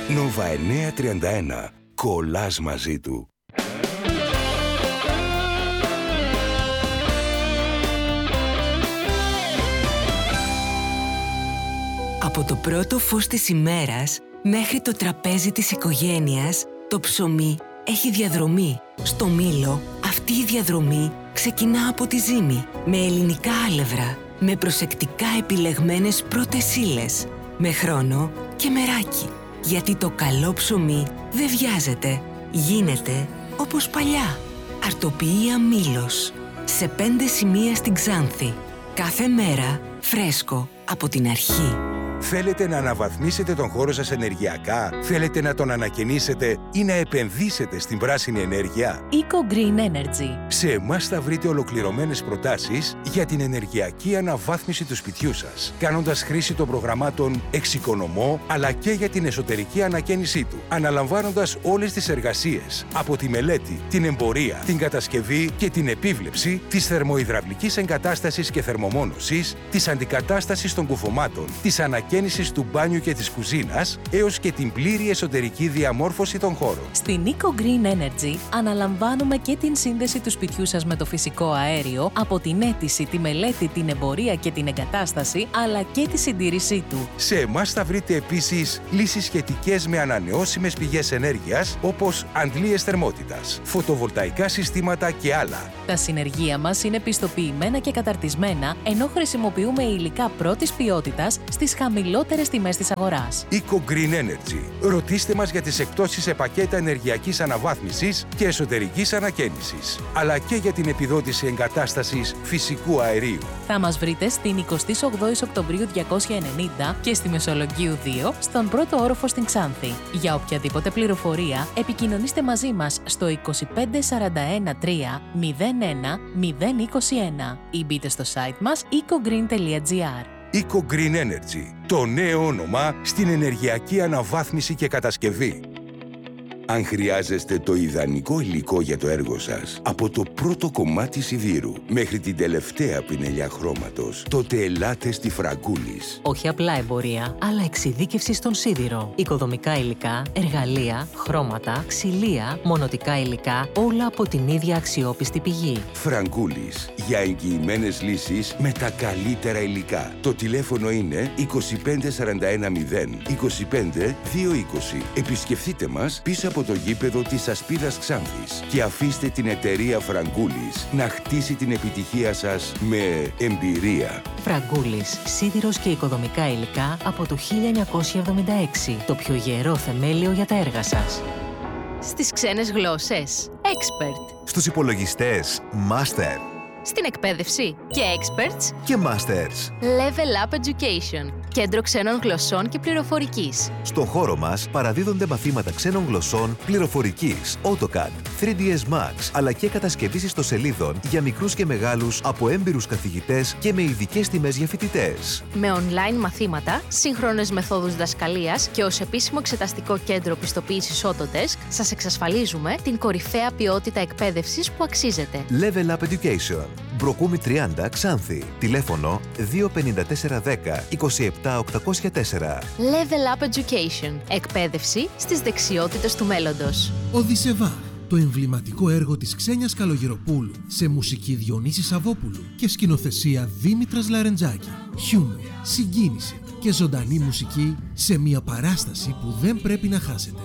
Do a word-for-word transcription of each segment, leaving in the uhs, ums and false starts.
Νόβα εννιακόσια τριάντα ένα. Κολλάς μαζί του. Από το πρώτο φως της ημέρας μέχρι το τραπέζι της οικογένειας, το ψωμί έχει διαδρομή. Στο Μήλο, αυτή η διαδρομή ξεκινά από τη ζύμη, με ελληνικά άλευρα, με προσεκτικά επιλεγμένες πρώτες ύλες, με χρόνο και μεράκι. Γιατί το καλό ψωμί δεν βιάζεται, γίνεται όπως παλιά. Αρτοποιία Μήλος, σε πέντε σημεία στην Ξάνθη. Κάθε μέρα φρέσκο από την αρχή. Θέλετε να αναβαθμίσετε τον χώρο σας ενεργειακά? Θέλετε να τον ανακαινήσετε ή να επενδύσετε στην πράσινη ενέργεια? Eco Green Energy. Σε εμάς θα βρείτε ολοκληρωμένες προτάσεις για την ενεργειακή αναβάθμιση του σπιτιού σας, κάνοντας χρήση των προγραμμάτων Εξοικονομώ, αλλά και για την εσωτερική ανακαίνισή του, αναλαμβάνοντας όλες τις εργασίες, από τη μελέτη, την εμπορία, την κατασκευή και την επίβλεψη της θερμοϊδραυλικής εγκατάστασης και θερμομόνωσης, της αντικατάστασης των κουφωμάτων, της ανακαίνισης του μπάνιου και της κουζίνας, έως και την πλήρη εσωτερική διαμόρφωση των χώρων. Στην Eco Green Energy αναλαμβάνουμε και την σύνδεση του σπιτιού σας με το φυσικό αέριο, από την αίτηση, τη μελέτη, την εμπορία και την εγκατάσταση, αλλά και τη συντήρησή του. Σε εμάς θα βρείτε επίσης λύσεις σχετικές με ανανεώσιμες πηγές ενέργειας, όπως αντλίες θερμότητας, φωτοβολταϊκά συστήματα και άλλα. Τα συνεργεία μας είναι πιστοποιημένα και καταρτισμένα, ενώ χρησιμοποιούμε υλικά πρώτης ποιότητας στις χαμηλότερες τιμές της αγοράς. Eco Green Energy. Ρωτήστε μας για τις εκπτώσεις σε πακέτα ενεργειακής αναβάθμισης και εσωτερικής ανακαίνισης, αλλά και για την επιδότηση εγκατάστασης φυσικού αερίου. Θα μας βρείτε στην εικοστή όγδοη Οκτωβρίου διακόσια ενενήντα και στη Μεσολογγίου δύο, στον πρώτο όροφο στην Ξάνθη. Για οποιαδήποτε πληροφορία, επικοινωνήστε μαζί μας στο είκοσι πέντε σαράντα ένα τρία μηδέν ένα μηδέν είκοσι ένα ή μπείτε στο site μας eco green τελεία gr. Eco Green Energy, το νέο όνομα στην ενεργειακή αναβάθμιση και κατασκευή. Αν χρειάζεστε το ιδανικό υλικό για το έργο σας, από το πρώτο κομμάτι σιδήρου μέχρι την τελευταία πινελιά χρώματος, τότε ελάτε στη Φραγκούλης. Όχι απλά εμπορία, αλλά εξειδίκευση στον σίδηρο. Οικοδομικά υλικά, εργαλεία, χρώματα, ξυλία, μονοτικά υλικά, όλα από την ίδια αξιόπιστη πηγή. Φραγκούλης, για εγγυημένες λύσεις με τα καλύτερα υλικά. Το τηλέφωνο είναι είκοσι πέντε σαράντα ένα μηδέν είκοσι πέντε δύο είκοσι. Επισκεφτείτε μας πίσω από το γήπεδο της Ασπίδας Ξάνθης και αφήστε την εταιρεία Φραγκούλης να χτίσει την επιτυχία σας με εμπειρία. Φραγκούλης, σίδηρος και οικοδομικά υλικά από το χίλια εννιακόσια εβδομήντα έξι. Το πιο γερό θεμέλιο για τα έργα σας. Στις ξένες γλώσσες, Expert. Στους υπολογιστές, Master. Στην εκπαίδευση και Experts Και Masters. Level Up Education, κέντρο ξένων γλωσσών και πληροφορικής. Στο χώρο μας παραδίδονται μαθήματα ξένων γλωσσών, πληροφορικής, AutoCAD, θρι ντι ες Max, αλλά και κατασκευής ιστοσελίδων για μικρούς και μεγάλους από έμπειρους καθηγητές και με ειδικές τιμές για φοιτητές. Με online μαθήματα, σύγχρονες μεθόδους διδασκαλίας και ως επίσημο εξεταστικό κέντρο πιστοποίησης Autodesk, σας εξασφαλίζουμε την κορυφαία ποιότητα εκπαίδευσης που αξίζετε. Level Up Education. Μπροκούμι τριάντα, Ξάνθη. Τηλέφωνο δύο πέντε τέσσερα ένα μηδέν είκοσι επτά οκτακόσια τέσσερα. Level Up Education. Εκπαίδευση στις δεξιότητες του μέλλοντος. Οδυσσεβά, το εμβληματικό έργο της Ξένιας Καλογεροπούλου, σε μουσική Διονύση Σαββόπουλου και σκηνοθεσία Δήμητρας Λαρεντζάκη. Χιούμορ, συγκίνηση και ζωντανή μουσική σε μια παράσταση που δεν πρέπει να χάσετε.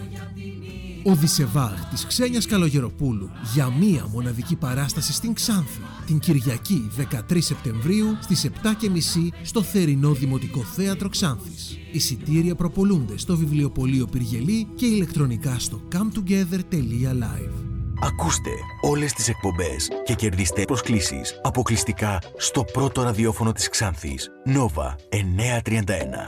Οδυσσεβάχ της Ξένιας Καλογεροπούλου για μία μοναδική παράσταση στην Ξάνθη την Κυριακή δεκατρείς Σεπτεμβρίου στις επτά και μισή στο Θερινό Δημοτικό Θέατρο Ξάνθης. Εισιτήρια προπολούνται στο βιβλιοπωλείο Πυργελή και ηλεκτρονικά στο cometogether τελεία live. Ακούστε όλες τις εκπομπές και κερδίστε προσκλήσεις αποκλειστικά στο πρώτο ραδιόφωνο της Ξάνθης, Νόβα εννιακόσια τριάντα ένα.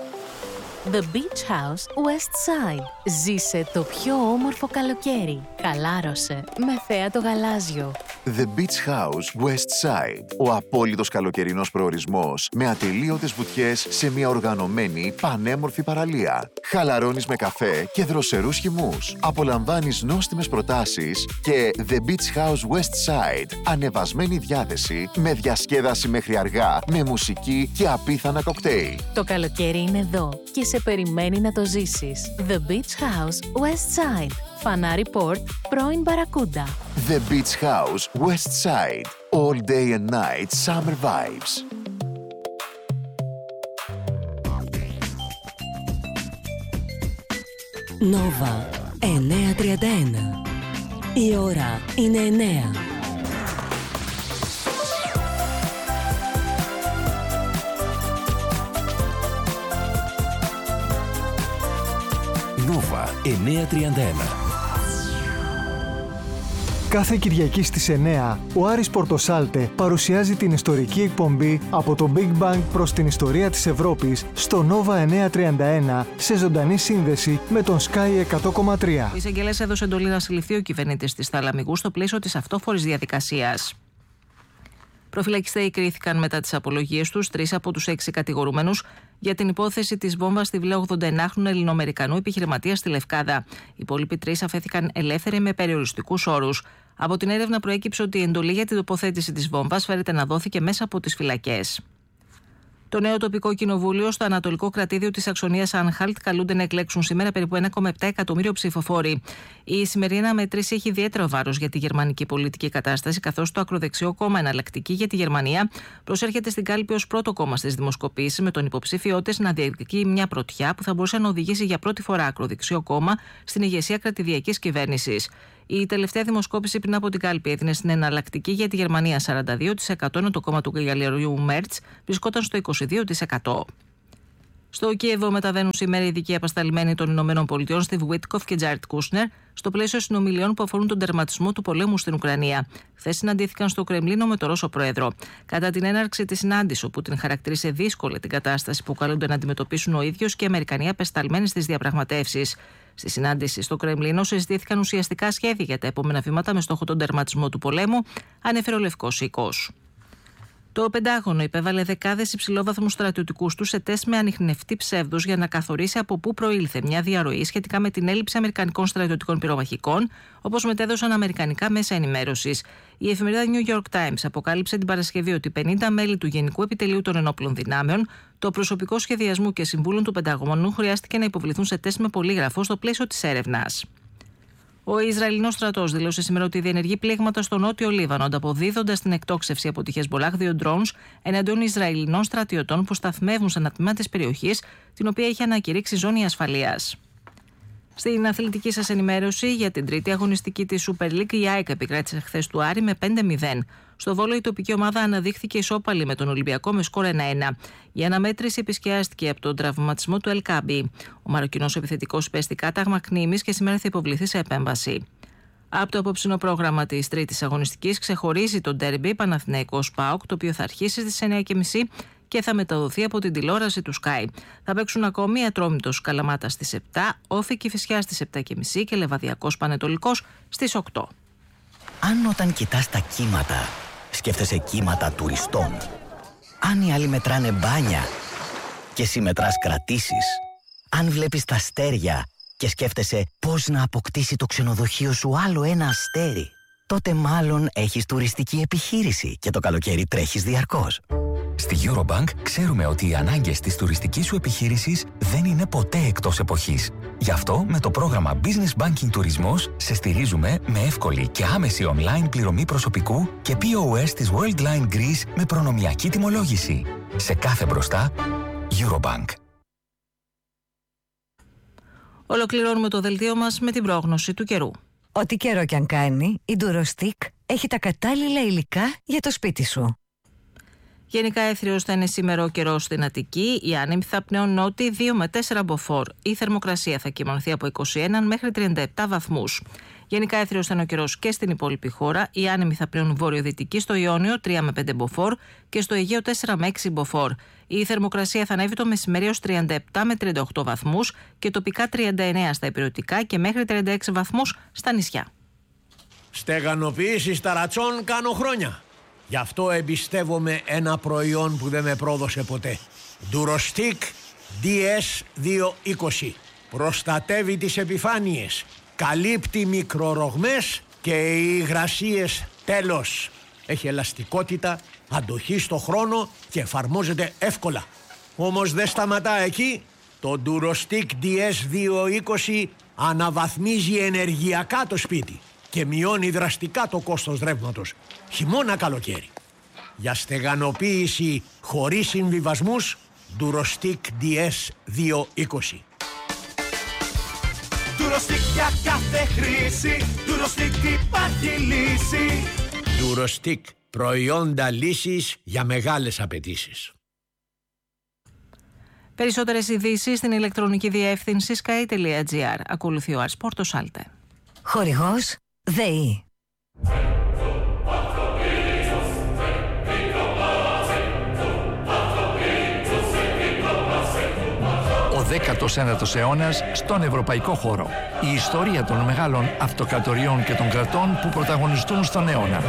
The Beach House West Side. Ζήσε το πιο όμορφο καλοκαίρι. Χαλάρωσε με θέα το γαλάζιο. The Beach House West Side. Ο απόλυτος καλοκαιρινός προορισμός με ατελείωτες βουτιές σε μια οργανωμένη πανέμορφη παραλία. Χαλαρώνεις με καφέ και δροσερούς χυμούς. Απολαμβάνεις νόστιμες προτάσεις και The Beach House West Side. Ανεβασμένη διάθεση με διασκέδαση μέχρι αργά, με μουσική και απίθανα κοκτέιλ. Το καλοκαίρι είναι εδώ και σε περιμένει να το ζήσεις. The Beach House West Side. Φανάρι Port, πρώην Μπαρακούντα. The Beach House West Side. All day and night summer vibes. Νόβα εννιακόσια τριάντα ένα. Η ώρα είναι εννέα. Νόβα εννιακόσια τριάντα ένα. Κάθε Κυριακή στις εννέα, ο Άρης Πορτοσάλτε παρουσιάζει την ιστορική εκπομπή «Από το Big Bang προς την ιστορία της Ευρώπης» στο Νόβα εννιακόσια τριάντα ένα, σε ζωντανή σύνδεση με τον Sky εκατό κόμμα τρία. Ο εισαγγελέας έδωσε εντολή να συλληφθεί ο κυβερνήτης της Θαλαμιγού στο πλαίσιο της αυτόφορης διαδικασίας. Προφυλακιστέοι κρίθηκαν μετά τις απολογίες τους, τρεις από τους έξι κατηγορούμενους, για την υπόθεση της βόμβας στη Βιλά ογδονταενάχρονου Ελληνοαμερικανού επιχειρηματία στη Λευκάδα. Οι υπόλοιποι τρεις αφέθηκαν ελεύθεροι με περιοριστικούς όρους. Από την έρευνα προέκυψε ότι η εντολή για την τοποθέτηση της βόμβας φέρεται να δόθηκε μέσα από τις φυλακές. Το νέο τοπικό κοινοβούλιο στο Ανατολικό Κρατήδιο της Σαξονίας Άνχαλτ καλούνται να εκλέξουν σήμερα περίπου ένα κόμμα επτά εκατομμύριο ψηφοφόροι. Η σημερινή αναμέτρηση έχει ιδιαίτερο βάρος για τη γερμανική πολιτική κατάσταση, καθώς το ακροδεξιό κόμμα Εναλλακτική για τη Γερμανία προσέρχεται στην κάλπη ως πρώτο κόμμα στις δημοσκοπήσεις, με τον υποψήφιό της να διεκδικεί μια πρωτιά που θα μπορούσε να οδηγήσει για πρώτη φορά ακροδεξιό κόμμα στην ηγεσία κρατηδιακής κυβέρνησης. Η τελευταία δημοσκόπηση πριν από την κάλπη έδινε στην Εναλλακτική για τη Γερμανία σαράντα δύο τοις εκατό, ενώ το κόμμα του καγκελαριού Μέρτς βρισκόταν στο είκοσι δύο τοις εκατό. Στο Κίεβο μεταβαίνουν σήμερα οι ειδικοί απασταλμένοι των Ηνωμένων Πολιτειών, Στιβ Βίτκοφ και Τζάρετ Κούσνερ, στο πλαίσιο συνομιλιών που αφορούν τον τερματισμό του πολέμου στην Ουκρανία. Χθες συναντήθηκαν στο Κρεμλίνο με τον Ρώσο Πρόεδρο. Κατά την έναρξη της συνάντησης, όπου την χαρακτήρισε δύσκολη την κατάσταση που καλούνται να αντιμετωπίσουν ο ίδιος και οι Αμερικανοί απεσταλμένοι στις διαπραγματεύσεις. Στη συνάντηση στο Κρεμλίνο συζητήθηκαν ουσιαστικά σχέδια για τα επόμενα βήματα με στόχο τον τερματισμό του πολέμου, ανέφερε ο Λευκός Οίκος. Το Πεντάγωνο υπέβαλε δεκάδες υψηλόβαθμους στρατιωτικούς του σε τεστ με ανιχνευτή ψεύδους για να καθορίσει από πού προήλθε μια διαρροή σχετικά με την έλλειψη αμερικανικών στρατιωτικών πυρομαχικών, όπως μετέδωσαν αμερικανικά μέσα ενημέρωσης. Η εφημερίδα New York Times αποκάλυψε την Παρασκευή ότι πενήντα μέλη του Γενικού Επιτελείου των Ενόπλων Δυνάμεων, το προσωπικό σχεδιασμού και συμβούλων του Πενταγώνου χρειάστηκε να υποβληθούν σε τεστ με πολύγραφο στο πλαίσιο της έρευνας. Ο Ισραηλινός στρατός δήλωσε σήμερα ότι διενεργεί πλήγματα στο νότιο Λίβανο, ανταποδίδοντας την εκτόξευση από τη Χεσμολάχ δύο drones εναντίον Ισραηλινών στρατιωτών που σταθμεύουν σε ένα τμήμα της περιοχής, την οποία έχει ανακηρύξει ζώνη ασφαλείας. Στην αθλητική σας ενημέρωση για την τρίτη αγωνιστική της Super League, η ΑΕΚ επικράτησε χθες του Άρη με πέντε μηδέν. Στο Βόλο η τοπική ομάδα αναδείχθηκε ισόπαλη με τον Ολυμπιακό με σκορ ένα ένα. Η αναμέτρηση επισκιάστηκε από τον τραυματισμό του Ελκάμπη. Ο Μαροκινός επιθετικός υπέστη κάταγμα κνήμης και σήμερα θα υποβληθεί σε επέμβαση. Από το απόψινο πρόγραμμα της τρίτης αγωνιστικής ξεχωρίζει το ντέρμπι Παναθηναϊκός ΠΑΟΚ, το οποίο θα αρχίσει στις εννιά και μισή και θα μεταδοθεί από την τηλεόραση του Sky. Θα παίξουν ακόμη Ατρόμητος Καλαμάτα στις επτά, Όφη Κηφισιά στις επτά και μισή και Λεβαδιακός Πανετολικός στις οκτώ. Αν όταν κοιτάς τα κύματα, σκέφτεσαι κύματα τουριστών. Αν οι άλλοι μετράνε μπάνια και εσύ μετράς κρατήσεις. Αν βλέπεις τα αστέρια και σκέφτεσαι πώς να αποκτήσει το ξενοδοχείο σου άλλο ένα αστέρι, τότε μάλλον έχεις τουριστική επιχείρηση και το καλοκαίρι τρέχεις διαρκώς. Στη Eurobank ξέρουμε ότι οι ανάγκες της τουριστικής σου επιχείρησης δεν είναι ποτέ εκτός εποχής. Γι' αυτό με το πρόγραμμα Business Banking Τουρισμός σε στηρίζουμε με εύκολη και άμεση online πληρωμή προσωπικού και πι ο ες της Worldline Greece με προνομιακή τιμολόγηση. Σε κάθε μπροστά, Eurobank. Ολοκληρώνουμε το δελτίο μας με την πρόγνωση του καιρού. Ό,τι καιρό κι αν κάνει, η Durostick έχει τα κατάλληλα υλικά για το σπίτι σου. Γενικά έθριος θα είναι σήμερα ο καιρός στην Αττική, οι άνεμοι θα πνέουν νότι δύο με τέσσερα μποφόρ. Η θερμοκρασία θα κυμανθεί από είκοσι ένα μέχρι τριάντα επτά βαθμούς. Γενικά έθριος θα είναι ο καιρός και στην υπόλοιπη χώρα, οι άνεμοι θα πνέουν βορειοδυτική στο Ιόνιο τρία με πέντε μποφόρ και στο Αιγαίο τέσσερα με έξι μποφόρ. Η θερμοκρασία θα ανέβει το μεσημέρι ως τριάντα επτά με τριάντα οκτώ βαθμούς και τοπικά τριάντα εννέα στα ηπειρωτικά και μέχρι τριάντα έξι βαθμούς στα νησιά. Στεγανοποίηση ταρατσών κάνω χρόνια. Γι' αυτό εμπιστεύομαι ένα προϊόν που δεν με πρόδωσε ποτέ. Durostick ντι ες διακόσια είκοσι. Προστατεύει τις επιφάνειες, καλύπτει μικρορογμές και οι υγρασίες τέλος. Έχει ελαστικότητα, αντοχή στο χρόνο και εφαρμόζεται εύκολα. Όμως δεν σταματά εκεί. Το Durostic ντι ες διακόσια είκοσι αναβαθμίζει ενεργειακά το σπίτι και μειώνει δραστικά το κόστος ρεύματος, χειμώνα καλοκαίρι. Για στεγανοποίηση χωρίς συμβιβασμούς, Durostic ντι ες διακόσια είκοσι. Durostic για κάθε χρήση, Durostic υπάρχει λύση. Durostic, προϊόντα λύσης για μεγάλες απαιτήσεις. Περισσότερες ειδήσεις στην ηλεκτρονική διεύθυνση sky τελεία gr. Ακολουθεί ο Άρης Πορτοσάλτε. Χορηγός ΔΕΗ. Ο δέκατος ένατος αιώνας στον ευρωπαϊκό χώρο. Η ιστορία των μεγάλων αυτοκρατοριών και των κρατών που πρωταγωνιστούν στον αιώνα.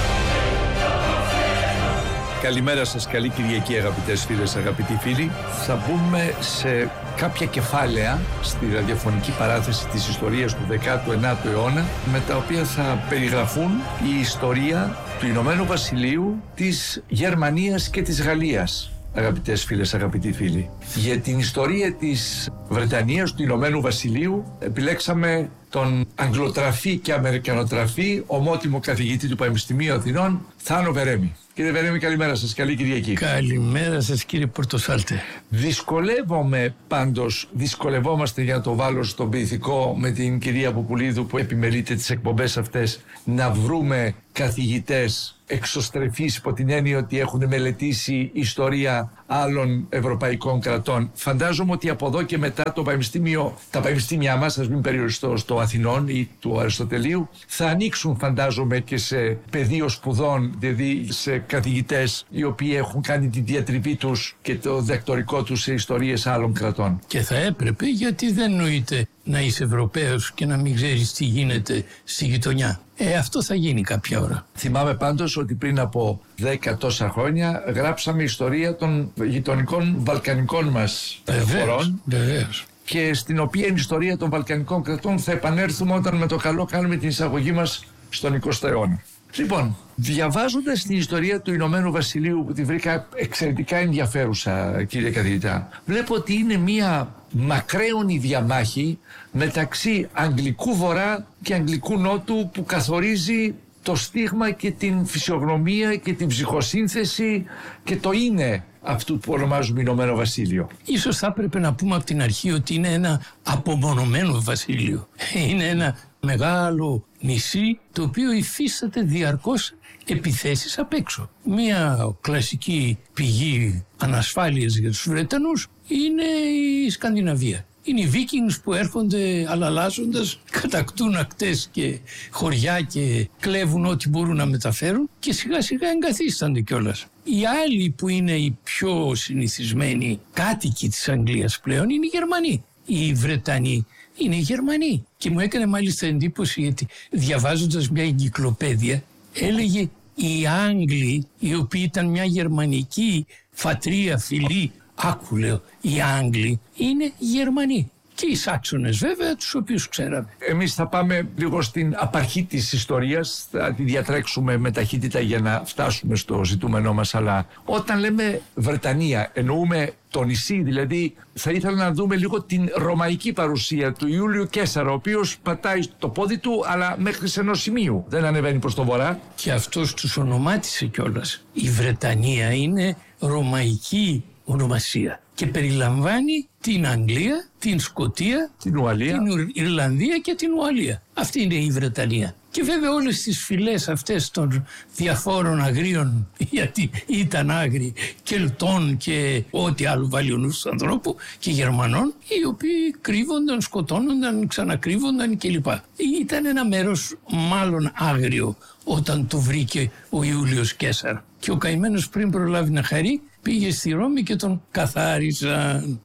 Καλημέρα σας, καλή Κυριακή αγαπητές φίλες, αγαπητοί φίλοι. Θα μπούμε σε κάποια κεφάλαια στη ραδιοφωνική παράθεση της ιστορίας του δέκατου ενάτου αιώνα, με τα οποία θα περιγραφούν η ιστορία του Ηνωμένου Βασιλείου, της Γερμανίας και της Γαλλίας. Αγαπητές φίλες, αγαπητοί φίλοι, για την ιστορία της Βρετανίας, του Ηνωμένου Βασιλείου, επιλέξαμε τον αγγλοτραφή και αμερικανοτραφή ομότιμο καθηγητή του Πανεπιστημίου Αθηνών, Θάνο Βερέμη. Κύριε Βερέμη, καλημέρα σας, καλή Κυριακή. Καλημέρα σας, κύριε Πορτοσάλτε. Δυσκολεύομαι πάντως, δυσκολευόμαστε, για να το βάλω στον ποιηθικό, με την κυρία Πουπουλίδου που επιμελείται τις εκπομπές αυτές, να βρούμε καθηγητές εξωστρεφείς υπό την έννοια ότι έχουν μελετήσει ιστορία άλλων ευρωπαϊκών κρατών. Φαντάζομαι ότι από εδώ και μετά το πανεπιστήμιο, τα πανεπιστήμια μας, ας μην περιοριστώ στο Αθηνών ή του Αριστοτελείου, θα ανοίξουν, φαντάζομαι, και σε πεδίο σπουδών, δηλαδή σε καθηγητές οι οποίοι έχουν κάνει τη διατριβή τους και το διδακτορικό τους σε ιστορίες άλλων κρατών. Και θα έπρεπε, γιατί δεν νοείται να είσαι Ευρωπαίος και να μην ξέρεις τι γίνεται στη γειτονιά. Ε, αυτό θα γίνει κάποια ώρα. Θυμάμαι πάντως ότι πριν από δέκα τόσα χρόνια γράψαμε ιστορία των γειτονικών βαλκανικών μας χωρών. Βεβαίως. Και στην οποία η ιστορία των βαλκανικών κρατών θα επανέλθουμε όταν με το καλό κάνουμε την εισαγωγή μας στον εικοστό αιώνα. Λοιπόν, διαβάζοντας την ιστορία του Ηνωμένου Βασιλείου, που τη βρήκα εξαιρετικά ενδιαφέρουσα, κύριε καθηγητά, βλέπω ότι είναι μία μακραίωνη διαμάχη μεταξύ Αγγλικού Βορρά και Αγγλικού Νότου, που καθορίζει το στίγμα και την φυσιογνωμία και την ψυχοσύνθεση και το είναι αυτού που ονομάζουμε Ηνωμένο Βασίλειο. Ίσως θα έπρεπε να πούμε από την αρχή ότι είναι ένα απομονωμένο βασίλειο. Είναι ένα μεγάλο νησί το οποίο υφίσταται διαρκώς επιθέσεις απ' έξω. Μία κλασική πηγή ανασφάλειας για τους Βρετανούς είναι η Σκανδιναβία. Είναι οι Βίκινγκς που έρχονται αλλαλάζοντας, κατακτούν ακτές και χωριά και κλέβουν ό,τι μπορούν να μεταφέρουν και σιγά σιγά εγκαθίστανται κιόλας. Οι άλλοι που είναι οι πιο συνηθισμένοι κάτοικοι της Αγγλίας πλέον είναι οι Γερμανοί. Οι Βρετανοί είναι οι Γερμανοί. Και μου έκανε μάλιστα εντύπωση, γιατί διαβάζοντας μια εγκυκλοπαίδεια έλεγε οι Άγγλοι, οι οποίοι ήταν μια γερμανική φατρία, φυλή, άκου λέω, οι Άγγλοι είναι Γερμανοί. Και οι Σάξονες βέβαια, τους οποίους ξέραμε. Εμείς θα πάμε λίγο στην απαρχή της ιστορίας, θα τη διατρέξουμε με ταχύτητα για να φτάσουμε στο ζητούμενό μας, αλλά όταν λέμε Βρετανία εννοούμε το νησί, δηλαδή θα ήθελα να δούμε λίγο την ρωμαϊκή παρουσία του Ιούλιου Καίσαρα, ο οποίος πατάει το πόδι του, αλλά μέχρι σε ενός σημείου δεν ανεβαίνει προς το βορρά. Και αυτός τους ονομάτισε κιόλας. Η Βρετανία είναι ρωμαϊκή ονομασία και περιλαμβάνει την Αγγλία, την Σκωτία, την Ουαλία, την Ιρλανδία και την Ουαλία. Αυτή είναι η Βρετανία. Και βέβαια όλες τις φυλές αυτές των διαφόρων αγρίων, γιατί ήταν άγριοι, Κελτών και ό,τι άλλο βάλει ο νους του ανθρώπου, και Γερμανών, οι οποίοι κρύβονταν, σκοτώνονταν, ξανακρύβονταν κλπ. Ήταν ένα μέρος μάλλον άγριο όταν το βρήκε ο Ιούλιος Καίσαρ. Και ο καημένος, πριν προλάβει να χαρεί, πήγε στη Ρώμη και τον καθάρισαν.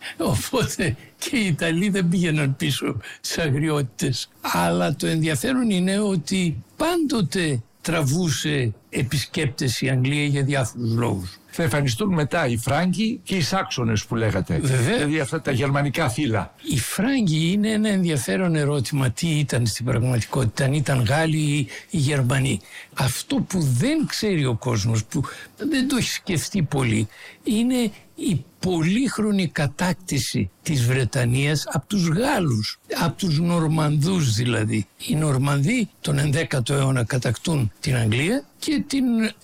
Οπότε και οι Ιταλοί δεν πήγαιναν πίσω στις αγριότητες. Αλλά το ενδιαφέρον είναι ότι πάντοτε τραβούσε επισκέπτες η Αγγλία για διάφορους λόγους. Θα εμφανιστούν μετά οι Φράγκοι και οι Σάξονες που λέγατε. Βεβαίως. Δηλαδή αυτά τα γερμανικά φύλλα. Οι Φράγκοι είναι ένα ενδιαφέρον ερώτημα. Τι ήταν στην πραγματικότητα, αν ήταν Γάλλοι ή οι Γερμανοί. Αυτό που δεν ξέρει ο κόσμος, που δεν το έχει σκεφτεί πολύ, είναι η πολύχρονη κατάκτηση της Βρετανίας από τους Γάλλους, από τους Νορμανδούς δηλαδή. Οι Νορμανδοί τον ενδέκατο αιώνα κατακτούν την Αγγλία και την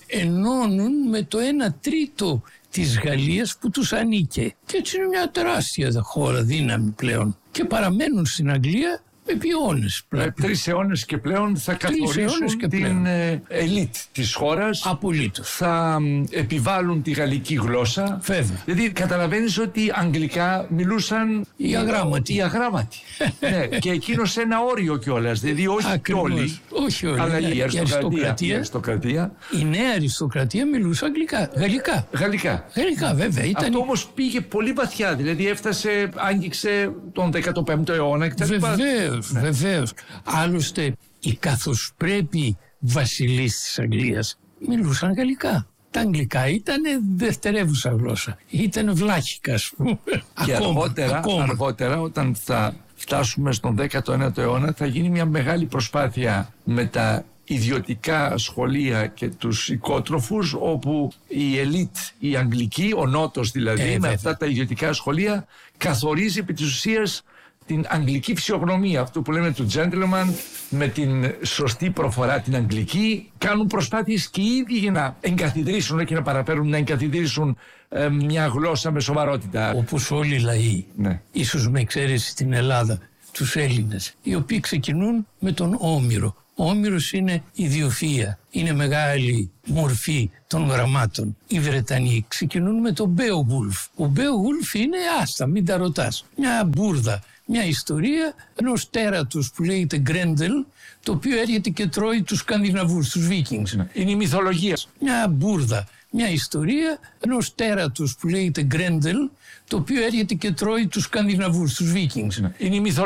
ενώνουν με το ένα τρίτο της Γαλλίας που τους ανήκε. Και έτσι είναι μια τεράστια χώρα, δύναμη πλέον. Και παραμένουν στην Αγγλία επί αιώνες πλέον. Τρεις αιώνες και πλέον θα καθορίσουν την πλέον. ελίτ της χώρας. Απολύτως. Θα επιβάλλουν τη γαλλική γλώσσα. Βέβαια. Δηλαδή καταλαβαίνεις ότι αγγλικά μιλούσαν οι αγράμματοι. Οι αγράμματοι. Ναι, και εκείνο σε ένα όριο κιόλας. Δηλαδή όχι όλοι. Όχι όλοι. Αλλά η, η αριστοκρατία. η αριστοκρατία. Η νέα αριστοκρατία μιλούσε αγγλικά. Γαλλικά. Γαλλικά. Γαλλικά, βέβαια. Ήταν... Αυτό όμως πήγε πολύ βαθιά. Δηλαδή έφτασε, άγγιξε τον δέκατο πέμπτο αιώνα κτλ. Βεβαίως, ναι. βεβαίως. Άλλωστε, οι καθώς πρέπει βασιλείς της Αγγλίας μιλούσαν γαλλικά. Τα αγγλικά ήταν δευτερεύουσα γλώσσα. Ήταν βλάχικα, ας πούμε. Και ακόμα, αργότερα, ακόμα. αργότερα, όταν θα φτάσουμε στον δέκατο ένατο αιώνα, θα γίνει μια μεγάλη προσπάθεια με τα ιδιωτικά σχολεία και τους οικότροφους, όπου η ελίτ, η αγγλική, ο νότος δηλαδή, ε, με βέβαια. αυτά τα ιδιωτικά σχολεία, καθορίζει επί της ουσίας την αγγλική φυσιογνωμία, αυτό που λέμε του gentleman, με την σωστή προφορά την αγγλική. Κάνουν προσπάθειες και οι ίδιοι για να εγκαθιδρύσουν και να παραφέρουν, να εγκαθιδρύσουν ε, μια γλώσσα με σοβαρότητα. Όπως όλοι οι λαοί, ναι. ίσως με εξαίρεση στην Ελλάδα, τους Έλληνες, οι οποίοι ξεκινούν με τον Όμηρο. Ο Όμηρος είναι ιδιοφυΐα, είναι μεγάλη μορφή των γραμμάτων. Οι Βρετανοί ξεκινούν με τον Beowulf. Ο Beowulf είναι άστα, μην τα ρωτάς. Μια μπούρδα, μια ιστορία ενός τέρατος που λέγεται Γκρέντελ, το οποίο έρχεται και τρώει τους Σκανδιναβούς, τους Βίκινγκς. Είναι η μυθολογία. Μια μπούρδα, μια ιστορία ενός τέρατος που λέγεται Γκρέντελ, το οποίο έρχεται και τρώει τους Σκανδιναβούς, τους Βίκινγκς. Είναι η μυθολογία.